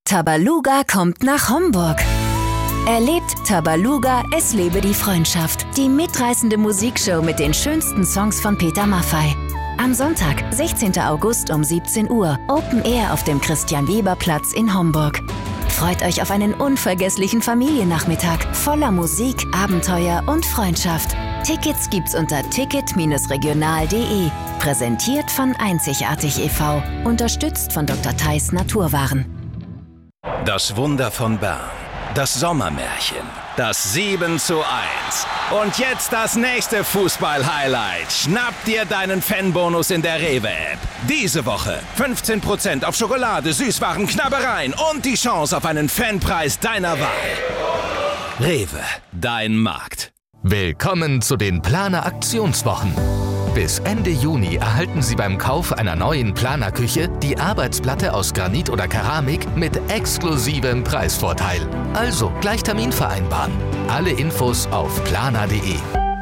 Tabaluga kommt nach Homburg. Erlebt Tabaluga, es lebe die Freundschaft. Die mitreißende Musikshow mit den schönsten Songs von Peter Maffay. Am Sonntag, 16. August um 17 Uhr, Open Air auf dem Christian-Weber-Platz in Homburg. Freut euch auf einen unvergesslichen Familiennachmittag voller Musik, Abenteuer und Freundschaft. Tickets gibt's unter ticket-regional.de. Präsentiert von Einzigartig e.V. Unterstützt von Dr. Theis Naturwaren. Das Wunder von Bern. Das Sommermärchen. Das 7:1. Und jetzt das nächste Fußball-Highlight. Schnapp dir deinen Fanbonus in der Rewe-App. Diese Woche 15% auf Schokolade, Süßwaren, Knabbereien und die Chance auf einen Fanpreis deiner Wahl. Rewe, dein Markt. Willkommen zu den Planer Aktionswochen. Bis Ende Juni erhalten Sie beim Kauf einer neuen Planer-Küche die Arbeitsplatte aus Granit oder Keramik mit exklusivem Preisvorteil. Also gleich Termin vereinbaren. Alle Infos auf planer.de.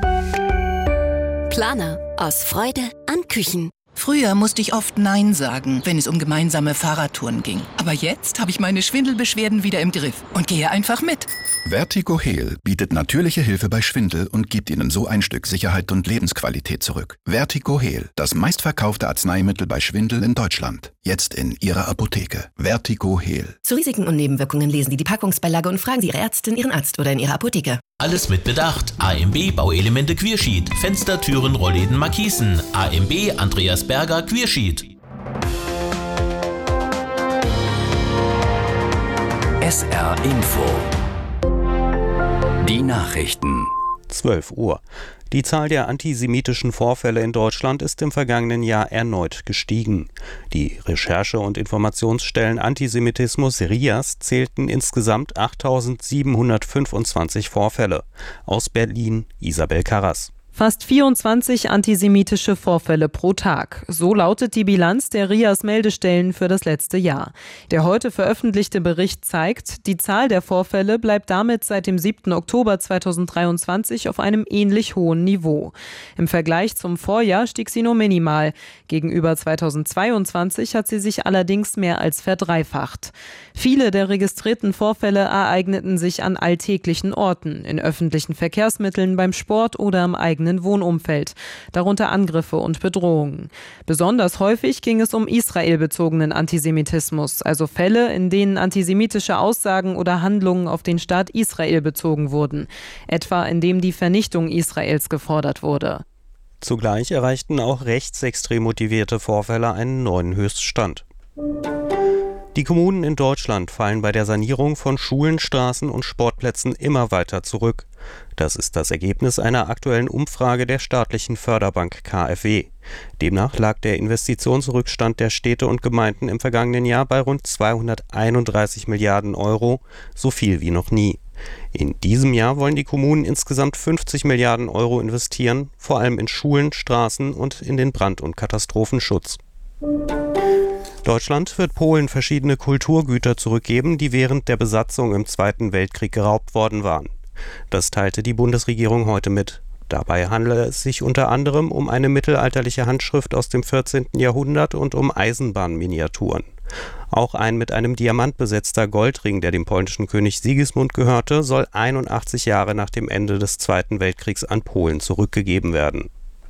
Planer. Aus Freude an Küchen. Früher musste ich oft Nein sagen, wenn es um gemeinsame Fahrradtouren ging. Aber jetzt habe ich meine Schwindelbeschwerden wieder im Griff und gehe einfach mit. Vertigo-Heal bietet natürliche Hilfe bei Schwindel und gibt Ihnen so ein Stück Sicherheit und Lebensqualität zurück. Vertigo-Heal, das meistverkaufte Arzneimittel bei Schwindel in Deutschland. Jetzt in Ihrer Apotheke. Vertigo-Heal. Zu Risiken und Nebenwirkungen lesen Sie die Packungsbeilage und fragen Sie Ihre Ärztin, Ihren Arzt oder in Ihrer Apotheke. Alles mit Bedacht. AMB Bauelemente Queersheet. Fenster, Türen, Rollläden, Markisen. AMB Andreas Berger Queersheet. SR Info. Die Nachrichten. 12 Uhr. Die Zahl der antisemitischen Vorfälle in Deutschland ist im vergangenen Jahr erneut gestiegen. Die Recherche- und Informationsstellen Antisemitismus RIAS zählten insgesamt 8.725 Vorfälle. Aus Berlin Isabel Karras. Fast 24 antisemitische Vorfälle pro Tag. So lautet die Bilanz der RIAS-Meldestellen für das letzte Jahr. Der heute veröffentlichte Bericht zeigt, die Zahl der Vorfälle bleibt damit seit dem 7. Oktober 2023 auf einem ähnlich hohen Niveau. Im Vergleich zum Vorjahr stieg sie nur minimal. Gegenüber 2022 hat sie sich allerdings mehr als verdreifacht. Viele der registrierten Vorfälle ereigneten sich an alltäglichen Orten, in öffentlichen Verkehrsmitteln, beim Sport oder im eigenen Wohnumfeld, darunter Angriffe und Bedrohungen. Besonders häufig ging es um israelbezogenen Antisemitismus, also Fälle, in denen antisemitische Aussagen oder Handlungen auf den Staat Israel bezogen wurden, etwa indem die Vernichtung Israels gefordert wurde. Zugleich erreichten auch rechtsextrem motivierte Vorfälle einen neuen Höchststand. Die Kommunen in Deutschland fallen bei der Sanierung von Schulen, Straßen und Sportplätzen immer weiter zurück. Das ist das Ergebnis einer aktuellen Umfrage der staatlichen Förderbank KfW. Demnach lag der Investitionsrückstand der Städte und Gemeinden im vergangenen Jahr bei rund 231 Milliarden Euro, so viel wie noch nie. In diesem Jahr wollen die Kommunen insgesamt 50 Milliarden Euro investieren, vor allem in Schulen, Straßen und in den Brand- und Katastrophenschutz. Deutschland wird Polen verschiedene Kulturgüter zurückgeben, die während der Besatzung im Zweiten Weltkrieg geraubt worden waren. Das teilte die Bundesregierung heute mit. Dabei handele es sich unter anderem um eine mittelalterliche Handschrift aus dem 14. Jahrhundert und um Eisenbahnminiaturen. Auch ein mit einem Diamant besetzter Goldring, der dem polnischen König Sigismund gehörte, soll 81 Jahre nach dem Ende des Zweiten Weltkriegs an Polen zurückgegeben werden.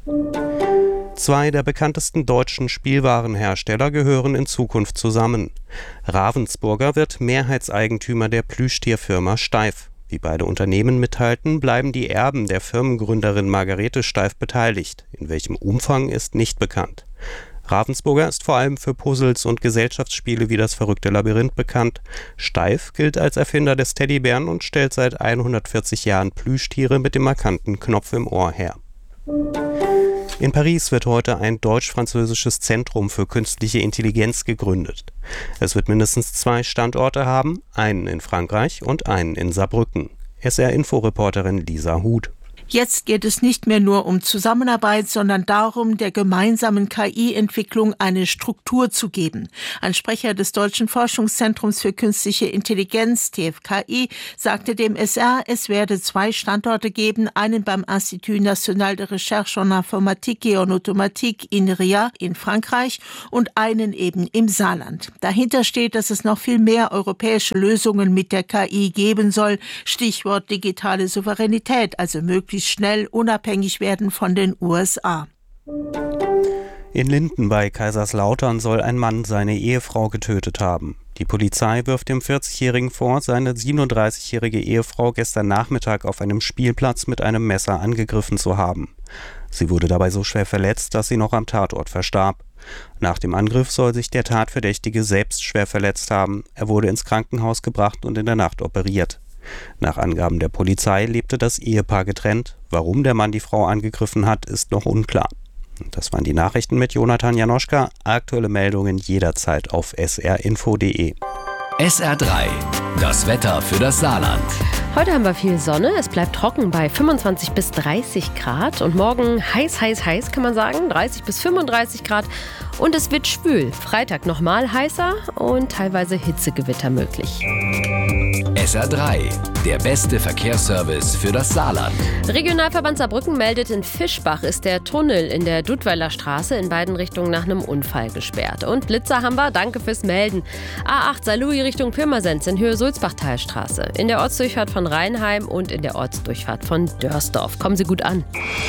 Zwei der bekanntesten deutschen Spielwarenhersteller gehören in Zukunft zusammen. Ravensburger wird Mehrheitseigentümer der Plüschtierfirma Steiff. Wie beide Unternehmen mitteilten, bleiben die Erben der Firmengründerin Margarete Steiff beteiligt. In welchem Umfang ist nicht bekannt. Ravensburger ist vor allem für Puzzles und Gesellschaftsspiele wie das verrückte Labyrinth bekannt. Steiff gilt als Erfinder des Teddybären und stellt seit 140 Jahren Plüschtiere mit dem markanten Knopf im Ohr her. In Paris wird heute ein deutsch-französisches Zentrum für künstliche Intelligenz gegründet. Es wird mindestens 2 Standorte haben, einen in Frankreich und einen in Saarbrücken. SR-Info-Reporterin Lisa Huth. Jetzt geht es nicht mehr nur um Zusammenarbeit, sondern darum, der gemeinsamen KI-Entwicklung eine Struktur zu geben. Ein Sprecher des Deutschen Forschungszentrums für künstliche Intelligenz, TFKI, sagte dem SR, es werde 2 Standorte geben, einen beim Institut National de Recherche en Informatique et en Automatique INRIA in Frankreich und einen eben im Saarland. Dahinter steht, dass es noch viel mehr europäische Lösungen mit der KI geben soll. Stichwort digitale Souveränität, also möglichst schnell unabhängig werden von den USA. In Linden bei Kaiserslautern soll ein Mann seine Ehefrau getötet haben. Die Polizei wirft dem 40-Jährigen vor, seine 37-jährige Ehefrau gestern Nachmittag auf einem Spielplatz mit einem Messer angegriffen zu haben. Sie wurde dabei so schwer verletzt, dass sie noch am Tatort verstarb. Nach dem Angriff soll sich der Tatverdächtige selbst schwer verletzt haben. Er wurde ins Krankenhaus gebracht und in der Nacht operiert. Nach Angaben der Polizei lebte das Ehepaar getrennt. Warum der Mann die Frau angegriffen hat, ist noch unklar. Das waren die Nachrichten mit Jonathan Janoschka. Aktuelle Meldungen jederzeit auf srinfo.de. SR3, das Wetter für das Saarland. Heute haben wir viel Sonne, es bleibt trocken bei 25 bis 30 Grad und morgen heiß kann man sagen, 30 bis 35 Grad und es wird schwül. Freitag nochmal heißer und teilweise Hitzegewitter möglich. SR3, der beste Verkehrsservice für das Saarland. Regionalverband Saarbrücken meldet, in Fischbach ist der Tunnel in der Dudweiler Straße in beiden Richtungen nach einem Unfall gesperrt. Und Blitzer haben wir, danke fürs Melden. A8 Saarlouis Richtung Pirmasens in Höhe Sulzbachtalstraße. In der Ortsdurchfahrt von Rheinheim und in der Ortsdurchfahrt von Dörsdorf. Kommen Sie gut an.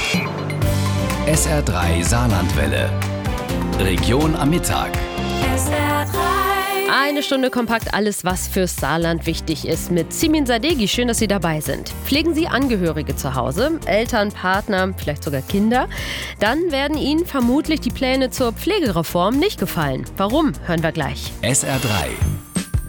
SR3 Saarlandwelle. Region am Mittag. SR3. Eine Stunde kompakt alles, was fürs Saarland wichtig ist. Mit Simin Sadeghi, schön, dass Sie dabei sind. Pflegen Sie Angehörige zu Hause, Eltern, Partner, vielleicht sogar Kinder? Dann werden Ihnen vermutlich die Pläne zur Pflegereform nicht gefallen. Warum? Hören wir gleich. SR3.